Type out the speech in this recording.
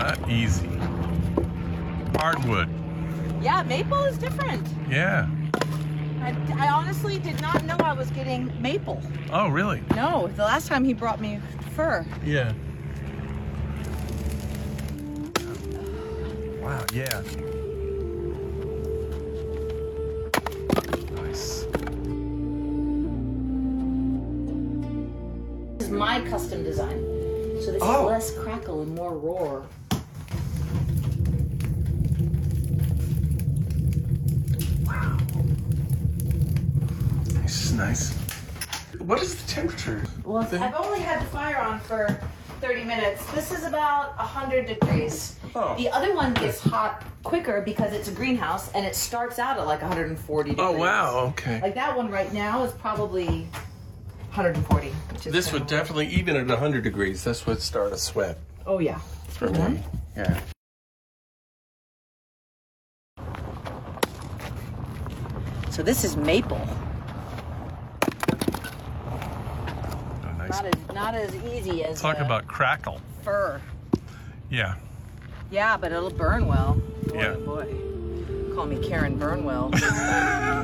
Easy. Hardwood. Yeah, maple is different. Yeah. I honestly did not know I was getting maple. Oh, really? No, the last time he brought me fir. Yeah. Wow, yeah. Nice. This is my custom design. So this is less crackle and more roar. Wow. Nice, nice. What is the temperature? Well, I've only had the fire on for 30 minutes. This is about 100 degrees. Oh. The other one gets hot quicker because it's a greenhouse and it starts out at like 140 degrees. Oh, wow, okay. Like that one right now is probably 140. Which is This would definitely, even at 100 degrees, this would start a sweat Oh, yeah. for me. Yeah. So this is maple. Oh, nice. Not as easy as Talk about crackle. fir. Yeah. Yeah, but it'll burn well. Boy, Yeah. oh boy. Call me Karen Burnwell.